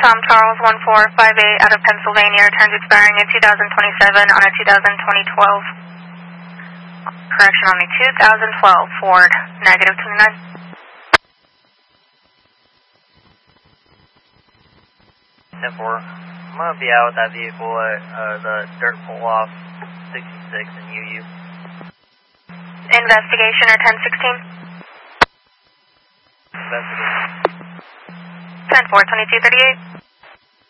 Tom Charles 1458 out of Pennsylvania, returns expiring in 2027 on a 2012. Correction on the 2012 Ford, negative 29. 10-4. I'm going to be out with that vehicle at the dirt pull-off 66 in UU. Investigation or 1016? Investigation. 10-4, 2238.